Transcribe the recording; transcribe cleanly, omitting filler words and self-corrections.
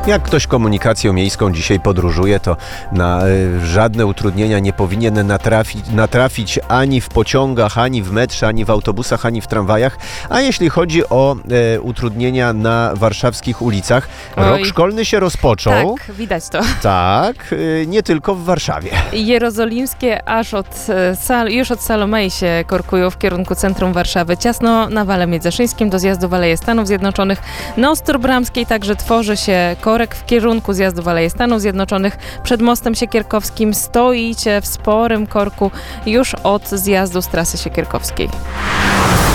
Jak ktoś komunikacją miejską dzisiaj podróżuje, to na żadne utrudnienia nie powinien natrafić ani w pociągach, ani w metrze, ani w autobusach, ani w tramwajach. A jeśli chodzi o utrudnienia na warszawskich ulicach, rok szkolny się rozpoczął. Tak, widać to. Tak, nie tylko w Warszawie. Jerozolimskie już od Salomei się korkują w kierunku centrum Warszawy. Ciasno na Wale Międzyszyńskim do zjazdu w Aleje Stanów Zjednoczonych. Na Ostrobramskiej także tworzy się korek w kierunku zjazdu w Aleje Stanów Zjednoczonych. Przed mostem Siekierkowskim stoicie w sporym korku już od zjazdu z trasy Siekierkowskiej.